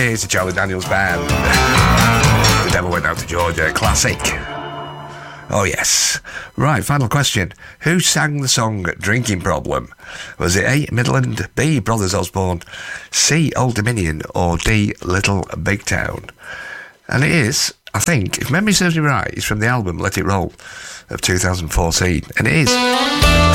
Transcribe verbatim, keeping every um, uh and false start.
is the Charlie Daniels Band. The Devil Went Out to Georgia, classic. Oh yes. Right, final question. Who sang the song Drinking Problem? Was it A, Midland, B, Brothers Osborne, C, Old Dominion, or D, Little Big Town? And it is, I think, if memory serves me right, it's from the album Let It Roll of two thousand fourteen. And it is...